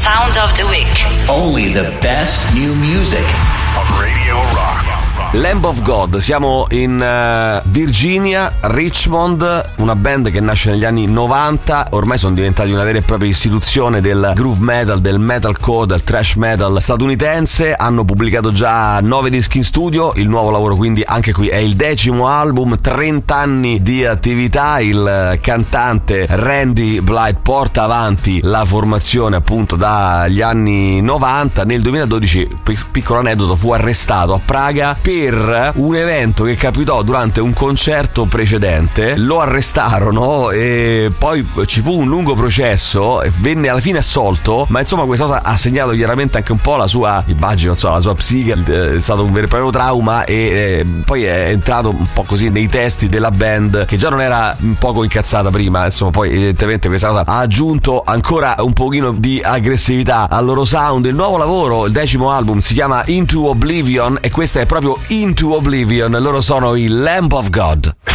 Sound of the Week. Only the best new music on Radio Rock. Lamb of God, siamo in Virginia, Richmond, una band che nasce negli anni 90, ormai sono diventati una vera e propria istituzione del groove metal, del metalcore, del thrash metal statunitense. Hanno pubblicato già 9 dischi in studio, il nuovo lavoro quindi anche qui è il 10° album, 30 anni di attività. Il cantante Randy Blythe porta avanti la formazione appunto dagli anni 90. Nel 2012, piccolo aneddoto, fu arrestato a Praga per un evento che capitò durante un concerto precedente. Lo arrestarono e poi ci fu un lungo processo e venne alla fine assolto, ma insomma questa cosa ha segnato chiaramente anche un po' la sua, immagino, insomma, la sua psiche. È stato un vero e proprio trauma e poi è entrato un po' così nei testi della band, che già non era un poco incazzata prima, insomma poi evidentemente questa cosa ha aggiunto ancora un pochino di aggressività al loro sound. Il nuovo lavoro, il 10° album, si chiama Into Oblivion e questa è proprio Into Oblivion. Loro sono i Lamb of God.